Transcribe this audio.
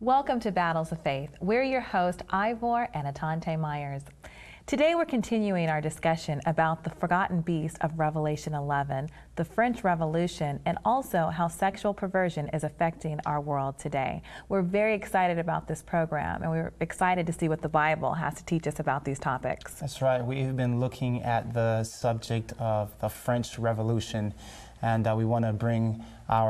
Welcome to Battles of Faith. We're your host, Ivor and Atante Myers. Today we're continuing our discussion about the forgotten beast of Revelation 11, the French Revolution, and also how sexual perversion is affecting our world today. We're very excited about this program, and we're excited to see what the Bible has to teach us about these topics. That's right. We've been looking at the subject of the French Revolution, and we want to bring our